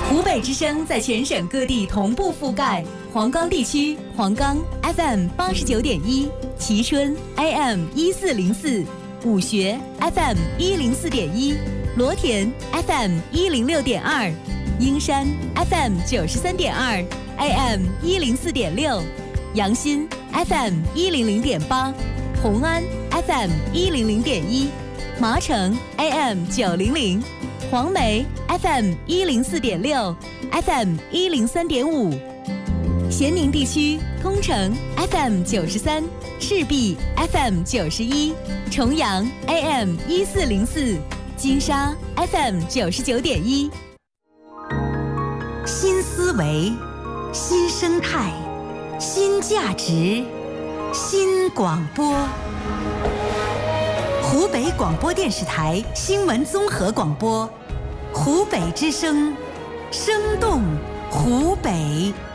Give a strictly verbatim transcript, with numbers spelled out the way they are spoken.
湖北之声在全省各地同步覆盖。黄冈地区，黄冈 F M 八十九点一，蕲春 A M 一四零四，武穴 F M 一零四点一，罗田 F M 一零六点二，英山 F M 九十三点二 ，A M 一零四点六，阳新 F M 一零零点八，红安 F M 一零零点一，麻城 A M 九零零。黄梅 F M 一零四点六 ，F M 一零三点五，咸宁地区通城 F M 九十三，赤壁 F M 九十一，重阳 A M 一四零四，金沙 F M 九十九点一。 新思维，新生态，新价值，新广播。湖北广播电视台新闻综合广播，湖北之声，生动湖北。